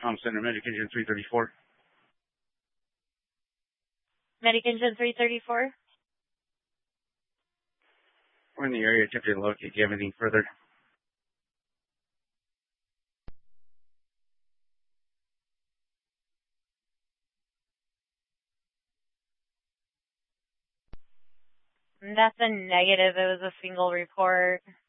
Center, Medic Engine 334. Medic Engine 334. We're in the area attempting to locate. Do you have anything further? That's a negative. It was a single report.